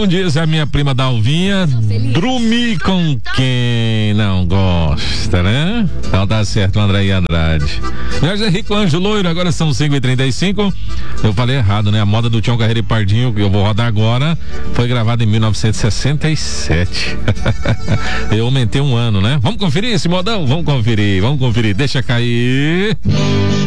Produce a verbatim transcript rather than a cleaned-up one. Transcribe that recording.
Bom dia, é a minha prima Dalvinha. Dormir com quem não gosta, né? Então tá certo, André Andrade. Jorge Henrique Anjo Loiro, agora são cinco e trinta e cinco. Eu falei errado, né? A moda do Tião Carreira e Pardinho, que eu vou rodar agora, foi gravada em mil novecentos e sessenta e sete. Eu aumentei um ano, né? Vamos conferir esse modão? Vamos conferir, vamos conferir. Deixa cair.